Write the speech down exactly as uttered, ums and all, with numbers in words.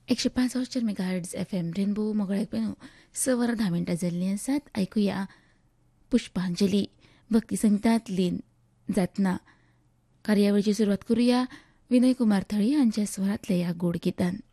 एकशे पाच हॉस्टर megahertz F M rainbow मोगळ्याक पेनू स वरां धा मिनटां जाल्लीं आसात. ऐकुया पुष्पांजली भक्ती संगीतात लीन जातना कार्यावळीची सुरवात करूया विनय कुमार थळी हांच्या स्वरांतल्या ह्या गोड गितान.